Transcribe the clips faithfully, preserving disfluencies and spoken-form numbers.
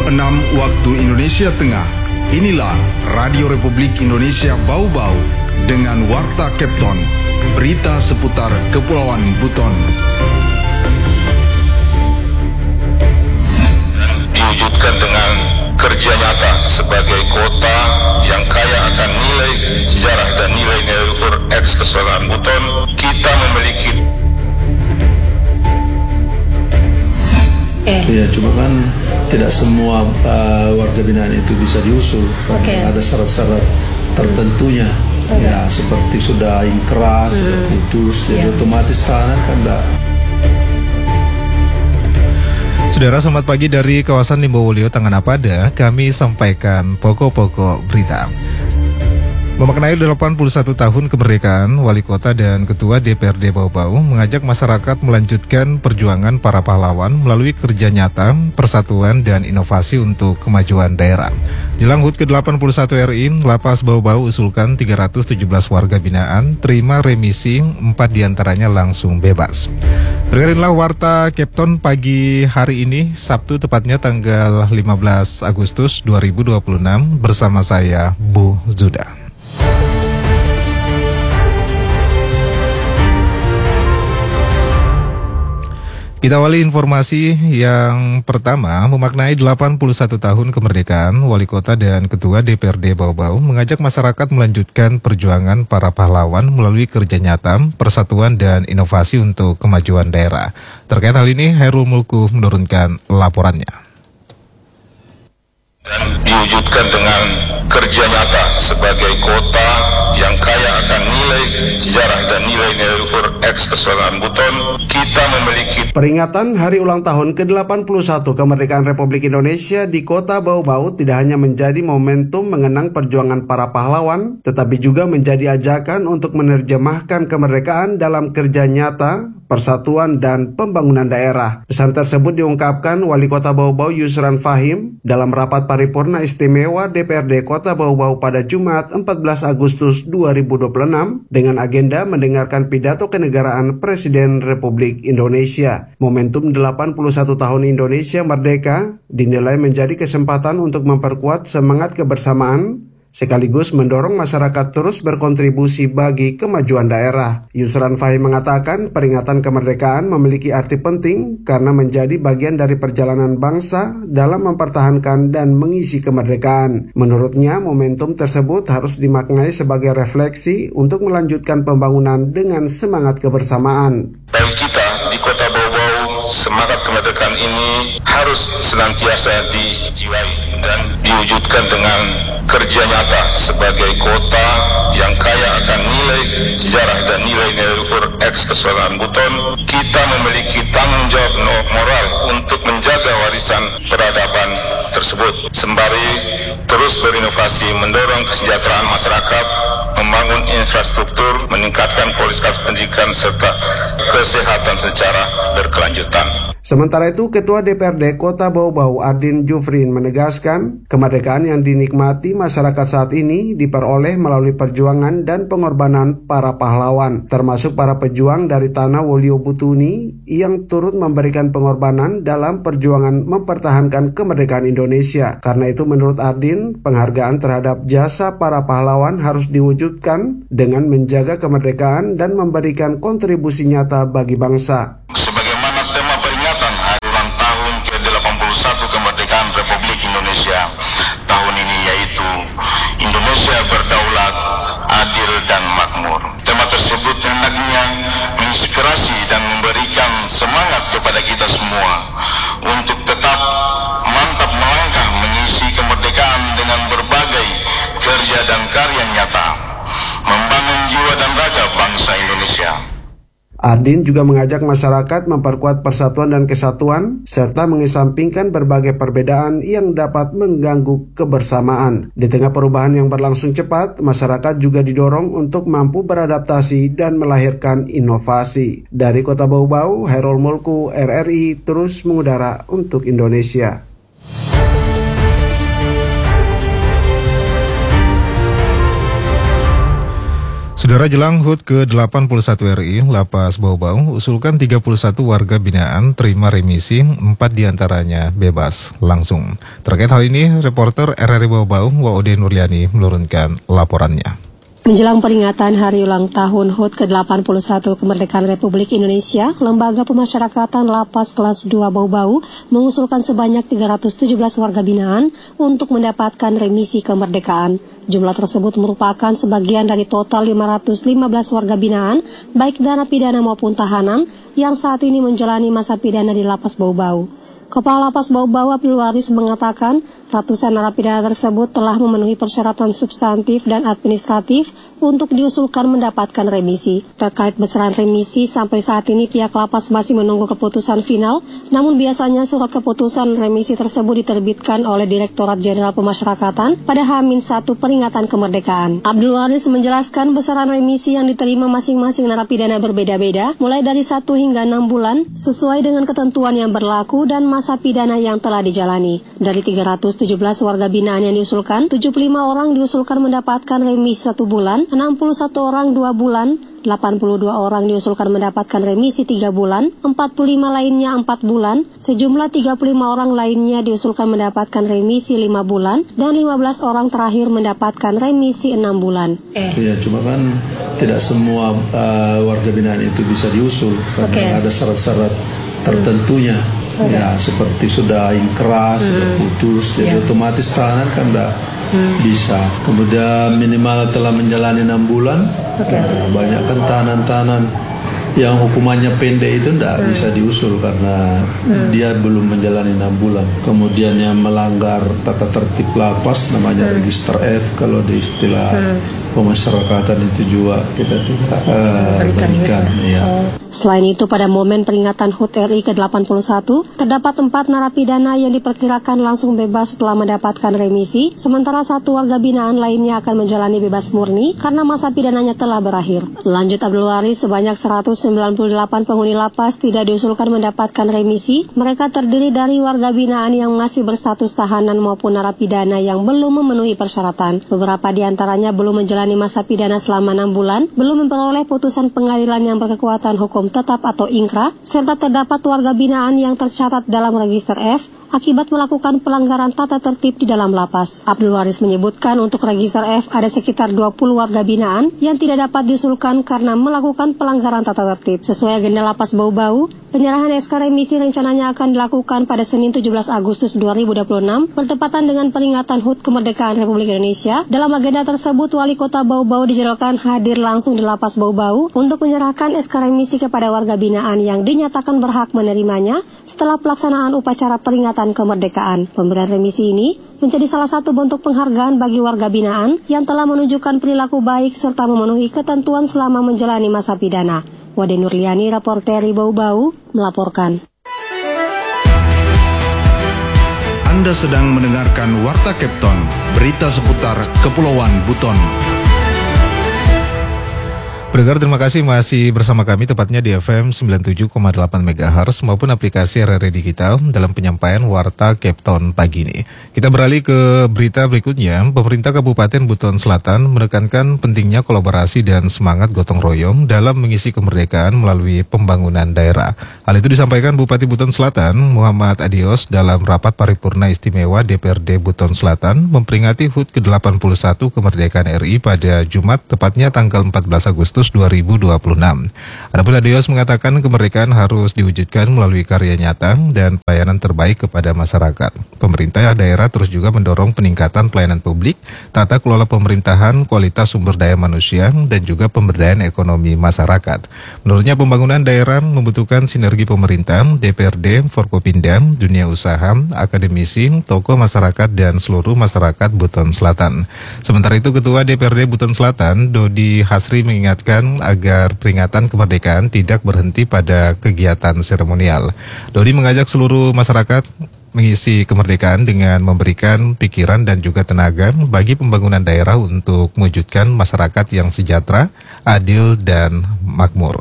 enam waktu Indonesia Tengah. Inilah Radio Republik Indonesia Bau-Bau dengan Warta Kepton, berita seputar Kepulauan Buton. Diwujudkan dengan kerja nyata sebagai kota yang kaya akan nilai sejarah dan nilai-nilai luhur eks Kesultanan Buton, kita memiliki. Eh. Ya, cuma kan tidak semua uh, warga binaan itu bisa diusul. Okay. Ada syarat-syarat tertentunya. Okay. Ya, seperti sudah ingkrah, hmm. sudah putus, jadi yeah. otomatis tahanan kan enggak. Saudara, selamat pagi dari kawasan Limbowolio, Tangan Apada. Kami sampaikan pokok-pokok berita. Memaknai delapan puluh satu tahun kemerdekaan, Wali Kota dan Ketua D P R D Bau-Bau mengajak masyarakat melanjutkan perjuangan para pahlawan melalui kerja nyata, persatuan, dan inovasi untuk kemajuan daerah. Jelang H U T ke delapan puluh satu R I, Lapas Bau-Bau usulkan tiga ratus tujuh belas warga binaan terima remisi, empat diantaranya langsung bebas. Dengerinlah Warta Kepton pagi hari ini, Sabtu tepatnya tanggal lima belas Agustus dua ribu dua puluh enam, bersama saya, Bu Zuda. Kita awali informasi yang pertama. Memaknai delapan puluh satu tahun kemerdekaan, Wali Kota dan Ketua D P R D Bau-Bau mengajak masyarakat melanjutkan perjuangan para pahlawan melalui kerja nyata, persatuan, dan inovasi untuk kemajuan daerah. Terkait hal ini, Hairul Mulku menurunkan laporannya. Dan diwujudkan dengan kerja nyata sebagai kota yang kaya akan nilai sejarah dan nilai-nilai luhur eks Kesultanan Buton, kita memiliki. Peringatan Hari Ulang Tahun ke delapan puluh satu Kemerdekaan Republik Indonesia di Kota Bau-Bau tidak hanya menjadi momentum mengenang perjuangan para pahlawan, tetapi juga menjadi ajakan untuk menerjemahkan kemerdekaan dalam kerja nyata, persatuan, dan pembangunan daerah. Pesan tersebut diungkapkan Wali Kota Bau-Bau Yusran Fahim dalam rapat paripurna istimewa D P R D Kota Bau-Bau pada Jumat empat belas Agustus dua ribu dua puluh enam dengan agenda mendengarkan pidato kenegaraan Presiden Republik Indonesia. Momentum delapan puluh satu tahun Indonesia merdeka dinilai menjadi kesempatan untuk memperkuat semangat kebersamaan sekaligus mendorong masyarakat terus berkontribusi bagi kemajuan daerah. Yusran Fahim mengatakan peringatan kemerdekaan memiliki arti penting karena menjadi bagian dari perjalanan bangsa dalam mempertahankan dan mengisi kemerdekaan. Menurutnya, momentum tersebut harus dimaknai sebagai refleksi untuk melanjutkan pembangunan dengan semangat kebersamaan. Bagi kita di Kota Bau-Bau, semangat kemerdekaan ini harus senantiasa dijiwai dan diwujudkan dengan kerja nyata sebagai kota yang kaya akan nilai sejarah dan nilai-nilai luhur eks Kesultanan Buton. Kita memiliki tanggung jawab moral untuk menjaga warisan peradaban tersebut, sembari terus berinovasi mendorong kesejahteraan masyarakat, membangun infrastruktur, meningkatkan kualitas pendidikan serta kesehatan secara berkelanjutan. Sementara itu, Ketua D P R D Kota Bau-Bau Ardin Jufrin menegaskan kemerdekaan yang dinikmati masyarakat saat ini diperoleh melalui perjuangan dan pengorbanan para pahlawan, termasuk para pejuang dari tanah Wolio Butuni yang turut memberikan pengorbanan dalam perjuangan mempertahankan kemerdekaan Indonesia. Karena itu, menurut Ardin, penghargaan terhadap jasa para pahlawan harus diwujudkan dengan menjaga kemerdekaan dan memberikan kontribusi nyata bagi bangsa. Tahun ini yaitu Indonesia berdaulat, adil, dan makmur. Tema tersebut hendaknya menginspirasi dan memberikan semangat kepada kita semua untuk tetap mantap melangkah mengisi kemerdekaan dengan berbagai kerja dan karya nyata, membangun jiwa dan raga bangsa Indonesia. Ardin juga mengajak masyarakat memperkuat persatuan dan kesatuan, serta mengesampingkan berbagai perbedaan yang dapat mengganggu kebersamaan. Di tengah perubahan yang berlangsung cepat, masyarakat juga didorong untuk mampu beradaptasi dan melahirkan inovasi. Dari Kota Bau-Bau, Hairul Mulku, R R I, terus mengudara untuk Indonesia. Saudara, jelang H U T ke delapan puluh satu R I, Lapas Bau-Bau usulkan tiga puluh satu warga binaan terima remisi, empat diantaranya bebas langsung. Terkait hal ini, reporter R R I Bau-Bau, Waode Nurliani, menurunkan laporannya. Menjelang peringatan hari ulang tahun H U T ke delapan puluh satu Kemerdekaan Republik Indonesia, Lembaga Pemasyarakatan Lapas Kelas dua Bau-Bau mengusulkan sebanyak tiga ratus tujuh belas warga binaan untuk mendapatkan remisi kemerdekaan. Jumlah tersebut merupakan sebagian dari total lima ratus lima belas warga binaan, baik narapidana maupun tahanan, yang saat ini menjalani masa pidana di Lapas Bau-Bau. Kepala Lapas Bau-Bau Abdul Waris mengatakan ratusan narapidana tersebut telah memenuhi persyaratan substantif dan administratif untuk diusulkan mendapatkan remisi. Terkait besaran remisi, sampai saat ini pihak lapas masih menunggu keputusan final, namun biasanya surat keputusan remisi tersebut diterbitkan oleh Direktorat Jenderal Pemasyarakatan pada H minus satu peringatan kemerdekaan. Abdul Waris menjelaskan besaran remisi yang diterima masing-masing narapidana berbeda-beda, mulai dari satu hingga enam bulan, sesuai dengan ketentuan yang berlaku dan masa pidana yang telah dijalani. Dari tiga ratus tujuh belas warga binaan yang diusulkan, tujuh puluh lima orang diusulkan mendapatkan remisi satu bulan, enam puluh satu orang dua bulan, delapan puluh dua orang diusulkan mendapatkan remisi tiga bulan, empat puluh lima lainnya empat bulan, sejumlah tiga puluh lima orang lainnya diusulkan mendapatkan remisi lima bulan, dan lima belas orang terakhir mendapatkan remisi enam bulan. Eh. Ya, cuma kan tidak semua uh, warga binaan itu bisa diusul, karena okay. ada syarat-syarat tertentunya. Okay. Ya, seperti sudah inkrah, hmm. sudah putus, jadi yeah. otomatis tahanan kan tidak hmm. bisa. Kemudian minimal telah menjalani enam bulan. Okay. Nah, banyak kan tahanan-tahanan yang hukumannya pendek itu tidak hmm. bisa diusul karena hmm. dia belum menjalani enam bulan. Kemudian yang melanggar tata tertib lapas namanya hmm. register F, kalau di istilah hmm. pemasyarakatan itu juga kita juga uh, berikan. Ya. Oh. Selain itu, pada momen peringatan H U T R I ke delapan puluh satu, terdapat empat narapidana yang diperkirakan langsung bebas setelah mendapatkan remisi, sementara satu warga binaan lainnya akan menjalani bebas murni karena masa pidananya telah berakhir. Lanjut Abdul Waris, sebanyak seratus sembilan puluh delapan penghuni lapas tidak diusulkan mendapatkan remisi. Mereka terdiri dari warga binaan yang masih berstatus tahanan maupun narapidana yang belum memenuhi persyaratan. Beberapa di antaranya belum menjalani masa pidana selama enam bulan, belum memperoleh putusan pengadilan yang berkekuatan hukum tetap atau ingkrah, serta terdapat warga binaan yang tercatat dalam register F akibat melakukan pelanggaran tata tertib di dalam lapas. Abdul Waris menyebutkan untuk register F ada sekitar dua puluh warga binaan yang tidak dapat diusulkan karena melakukan pelanggaran tata tertib. Sesuai agenda Lapas Bau-Bau, penyerahan S K remisi rencananya akan dilakukan pada Senin tujuh belas Agustus dua ribu dua puluh enam bertepatan dengan peringatan H U T Kemerdekaan Republik Indonesia. Dalam agenda tersebut, Wali Kota Bau-Bau dijadwalkan hadir langsung di Lapas Bau-Bau untuk menyerahkan S K remisi kepada warga binaan yang dinyatakan berhak menerimanya setelah pelaksanaan upacara peringatan kemerdekaan. Pemberian remisi ini menjadi salah satu bentuk penghargaan bagi warga binaan yang telah menunjukkan perilaku baik serta memenuhi ketentuan selama menjalani masa pidana. Wade Nurliani, reporter Bau-Bau, melaporkan. Anda sedang mendengarkan Warta Kepton, berita seputar Kepulauan Buton. Pendengar, terima kasih masih bersama kami, tepatnya di F M sembilan puluh tujuh koma delapan megahertz maupun aplikasi R R I Digital dalam penyampaian Warta Kepton pagi ini. Kita beralih ke berita berikutnya. Pemerintah Kabupaten Buton Selatan menekankan pentingnya kolaborasi dan semangat gotong royong dalam mengisi kemerdekaan melalui pembangunan daerah. Hal itu disampaikan Bupati Buton Selatan, Muhammad Adios, dalam rapat paripurna istimewa D P R D Buton Selatan memperingati H U T ke delapan puluh satu Kemerdekaan R I pada Jumat, tepatnya tanggal empat belas Agustus dua ribu dua puluh enam. Adapun Adios mengatakan kemerdekaan harus diwujudkan melalui karya nyata dan pelayanan terbaik kepada masyarakat. Pemerintah daerah terus juga mendorong peningkatan pelayanan publik, tata kelola pemerintahan, kualitas sumber daya manusia, dan juga pemberdayaan ekonomi masyarakat. Menurutnya, pembangunan daerah membutuhkan sinergi pemerintah, D P R D, Forkopimda, dunia usaha, akademisi, tokoh masyarakat, dan seluruh masyarakat Buton Selatan. Sementara itu, Ketua D P R D Buton Selatan, Dodi Hasri, mengingatkan agar peringatan kemerdekaan tidak berhenti pada kegiatan seremonial. Dodi mengajak seluruh masyarakat mengisi kemerdekaan dengan memberikan pikiran dan juga tenaga bagi pembangunan daerah untuk mewujudkan masyarakat yang sejahtera, adil, dan makmur.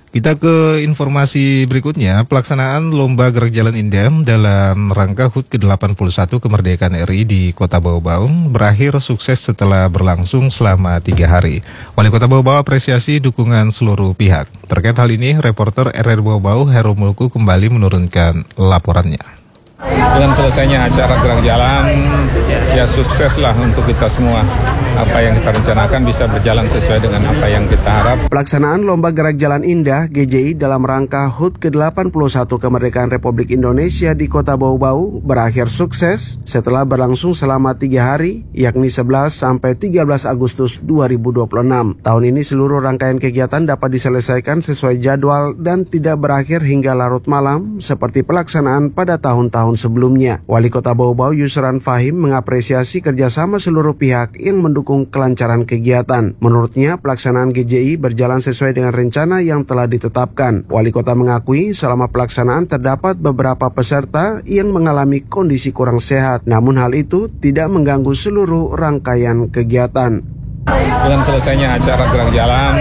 Kita ke informasi berikutnya. Pelaksanaan Lomba Gerak Jalan Indah dalam rangka H U T ke delapan puluh satu kemerdekaan R I di Kota Bau-Bau berakhir sukses setelah berlangsung selama tiga hari. Wali Kota Bau-Bau apresiasi dukungan seluruh pihak. Terkait hal ini, reporter R R Bau-Bau Herul Mulku kembali menurunkan laporannya. Dengan selesainya acara gerak jalan, ya sukseslah untuk kita semua. Apa yang kita rencanakan bisa berjalan sesuai dengan apa yang kita harap. Pelaksanaan Lomba Gerak Jalan Indah G J I dalam rangka H U T ke delapan puluh satu kemerdekaan Republik Indonesia di Kota Bau-Bau berakhir sukses setelah berlangsung selama tiga hari, yakni sebelas sampai tiga belas Agustus dua ribu dua puluh enam. Tahun ini seluruh rangkaian kegiatan dapat diselesaikan sesuai jadwal dan tidak berakhir hingga larut malam seperti pelaksanaan pada tahun-tahun sebelumnya. Wali Kota Bau-Bau Yusran Fahim mengapresiasi kerjasama seluruh pihak yang mendukung kelancaran kegiatan. Menurutnya, pelaksanaan G J I berjalan sesuai dengan rencana yang telah ditetapkan. Wali Kota mengakui selama pelaksanaan terdapat beberapa peserta yang mengalami kondisi kurang sehat, namun hal itu tidak mengganggu seluruh rangkaian kegiatan. Dengan selesainya acara gerak jalan,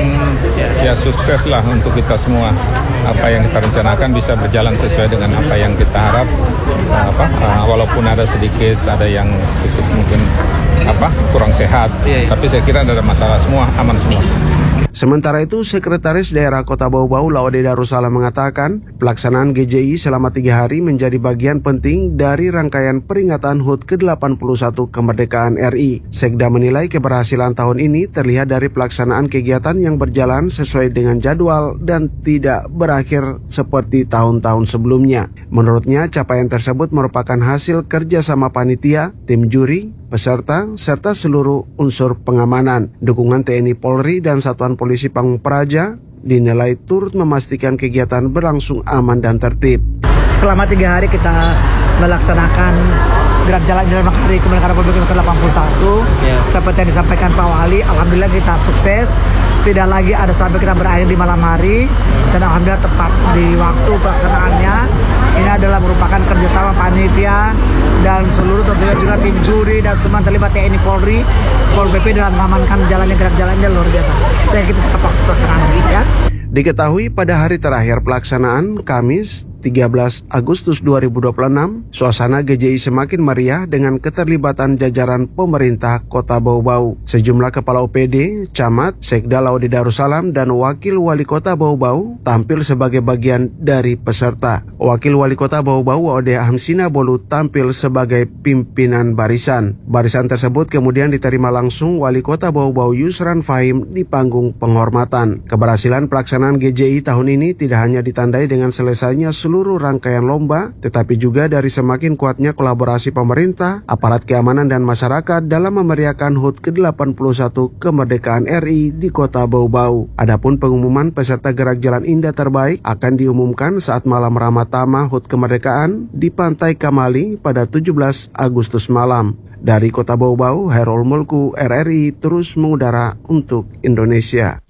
ya sukseslah untuk kita semua. Apa yang kita rencanakan bisa berjalan sesuai dengan apa yang kita harap. Apa, walaupun ada sedikit, ada yang sedikit mungkin apa kurang sehat, tapi saya kira tidak ada masalah, semua aman semua. Sementara itu, Sekretaris Daerah Kota Bau-Bau Laode Darussalam mengatakan pelaksanaan G J I selama tiga hari menjadi bagian penting dari rangkaian peringatan H U T ke delapan puluh satu kemerdekaan R I. Sekda menilai keberhasilan tahun ini terlihat dari pelaksanaan kegiatan yang berjalan sesuai dengan jadwal dan tidak berakhir seperti tahun-tahun sebelumnya. Menurutnya, capaian tersebut merupakan hasil kerjasama panitia, tim juri, peserta, serta seluruh unsur pengamanan. Dukungan T N I Polri dan Satuan Polisi Pamung Praja dinilai turut memastikan kegiatan berlangsung aman dan tertib. Selama tiga hari kita melaksanakan gerak jalan dalam hari kemerdekaan Republik Indonesia ke delapan puluh satu. Ya. Seperti yang disampaikan Pak Wali, alhamdulillah kita sukses. Tidak lagi ada sampai kita berakhir di malam hari, dan alhamdulillah tepat di waktu pelaksanaannya. Ini adalah merupakan kerjasama panitia dan seluruh tentunya juga tim juri dan semua terlibat T N I Polri, Pol P P dalam mengamankan jalannya gerak jalannya luar biasa. Saya kita tepat waktu pelaksanaan ya. Diketahui pada hari terakhir pelaksanaan Kamis tiga belas Agustus dua ribu dua puluh enam, suasana G J I semakin meriah dengan keterlibatan jajaran pemerintah Kota Bau-Bau. Sejumlah kepala O P D, camat, Sekda Laode Darussalam, dan wakil wali kota Bau-Bau tampil sebagai bagian dari peserta. Wakil wali kota Bau-Bau Ode Hamsina Bolu tampil sebagai pimpinan barisan. Barisan tersebut kemudian diterima langsung wali kota Bau-Bau Yusran Fahim di panggung penghormatan. Keberhasilan pelaksanaan G J I tahun ini tidak hanya ditandai dengan selesainya seluruh rangkaian lomba, tetapi juga dari semakin kuatnya kolaborasi pemerintah, aparat keamanan dan masyarakat dalam memeriahkan H U T ke delapan puluh satu kemerdekaan R I di Kota Bau-Bau. Adapun pengumuman peserta gerak jalan indah terbaik akan diumumkan saat malam Ramatama H U T kemerdekaan di Pantai Kamali pada tujuh belas Agustus malam. Dari Kota Bau-Bau, Herul Mulku R R I terus mengudara untuk Indonesia.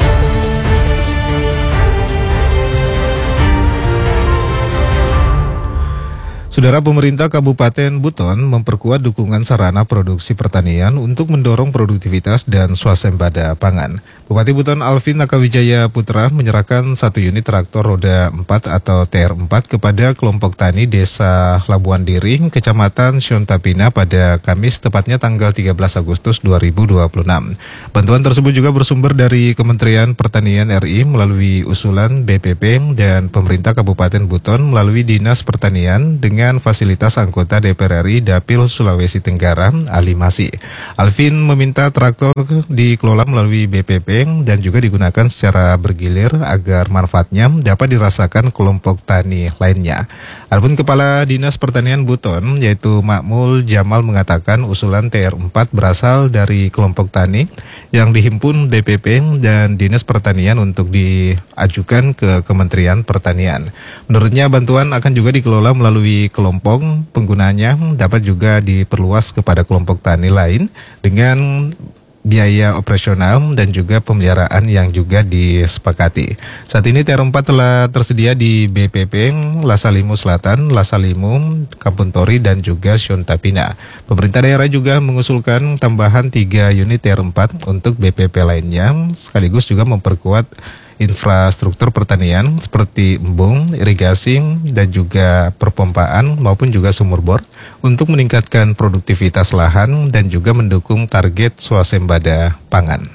Saudara, pemerintah Kabupaten Buton memperkuat dukungan sarana produksi pertanian untuk mendorong produktivitas dan swasembada pangan. Bupati Buton Alvin Nakawijaya Putra menyerahkan satu unit traktor roda empat atau T R empat kepada kelompok tani Desa Labuan Diri, Kecamatan Siontapina pada Kamis tepatnya tanggal tiga belas Agustus dua ribu dua puluh enam. Bantuan tersebut juga bersumber dari Kementerian Pertanian R I melalui usulan B P P dan pemerintah Kabupaten Buton melalui Dinas Pertanian dengan dengan fasilitas anggota D P R R I Dapil Sulawesi Tenggara, Ali Masih. Alvin meminta traktor dikelola melalui B P P dan juga digunakan secara bergilir agar manfaatnya dapat dirasakan kelompok tani lainnya. Adapun Kepala Dinas Pertanian Buton yaitu Makmul Jamal mengatakan usulan T R empat berasal dari kelompok tani yang dihimpun D P P dan Dinas Pertanian untuk diajukan ke Kementerian Pertanian. Menurutnya bantuan akan juga dikelola melalui kelompok penggunanya dapat juga diperluas kepada kelompok tani lain dengan biaya operasional dan juga pemeliharaan yang juga disepakati. Saat ini T R empat telah tersedia di B P P Lasalimu Selatan, Lasalimu, Kampung Tori dan juga Siontapina. Pemerintah daerah juga mengusulkan tambahan tiga unit T R empat untuk B P P lainnya sekaligus juga memperkuat infrastruktur pertanian seperti embung, irigasi, dan juga perpompaan maupun juga sumur bor untuk meningkatkan produktivitas lahan dan juga mendukung target swasembada pangan.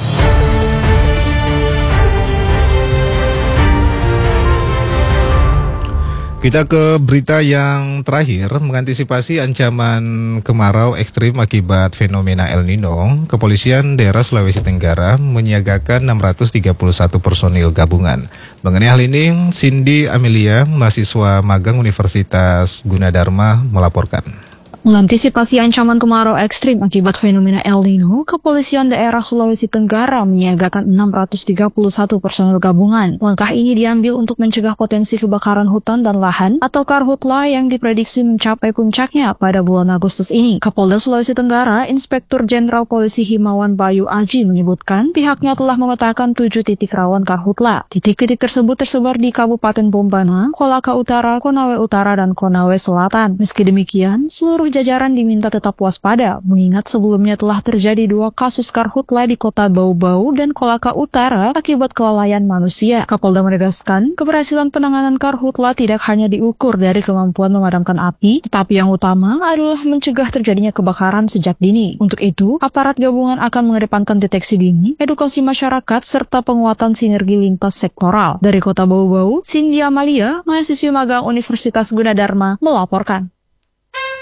Kita ke berita yang terakhir. Mengantisipasi ancaman kemarau ekstrim akibat fenomena El Nino, Kepolisian Daerah Sulawesi Tenggara menyiagakan enam ratus tiga puluh satu personil gabungan. Mengenai hal ini, Cindy Amelia, mahasiswa magang Universitas Gunadarma, melaporkan. Mengantisipasi ancaman kemarau ekstrim akibat fenomena El Nino, Kepolisian Daerah Sulawesi Tenggara menyiagakan enam ratus tiga puluh satu personel gabungan. Langkah ini diambil untuk mencegah potensi kebakaran hutan dan lahan atau karhutla yang diprediksi mencapai puncaknya pada bulan Agustus ini. Kapolda Sulawesi Tenggara, Inspektur Jenderal Polisi Himawan Bayu Aji menyebutkan pihaknya telah memetakan tujuh titik rawan karhutla. Titik-titik tersebut tersebar di Kabupaten Bombana, Kolaka Utara, Konawe Utara, dan Konawe Selatan. Meski demikian, seluruh jajaran diminta tetap waspada, mengingat sebelumnya telah terjadi dua kasus karhutla di Kota Bau-Bau dan Kolaka Utara akibat kelalaian manusia. Kapolda menegaskan, keberhasilan penanganan karhutla tidak hanya diukur dari kemampuan memadamkan api, tetapi yang utama adalah mencegah terjadinya kebakaran sejak dini. Untuk itu, aparat gabungan akan mengedepankan deteksi dini, edukasi masyarakat, serta penguatan sinergi lintas sektoral. Dari Kota Bau-Bau, Cindy Amalia, mahasiswi magang Universitas Gunadarma, melaporkan.